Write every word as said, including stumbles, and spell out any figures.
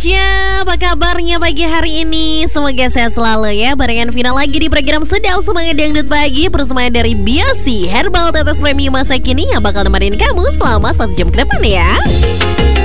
Indonesia, apa kabarnya pagi hari ini? Semoga sehat selalu ya. Barengan final lagi di program Sedang Semangat Dangdut Pagi, persembahan dari Biasi Herbal Tetes Premium masa kini yang bakal nemenin kamu selama satu jam ke depan ya.